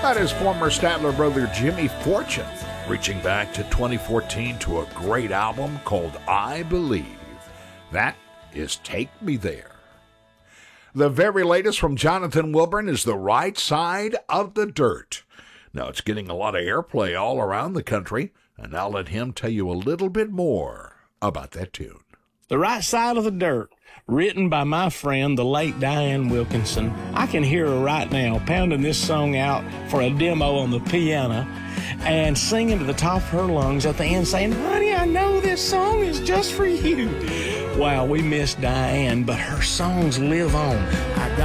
That is former Statler brother Jimmy Fortune, reaching back to 2014 to a great album called I Believe. That is Take Me There. The very latest from Jonathan Wilburn is The Right Side of the Dirt. Now, it's getting a lot of airplay all around the country, and I'll let him tell you a little bit more about that tune. The Right Side of the Dirt, written by my friend, the late Diane Wilkinson. I can hear her right now pounding this song out for a demo on the piano and singing to the top of her lungs at the end saying, "Honey, I know this song is just for you." Wow, we miss Diane, but her songs live on.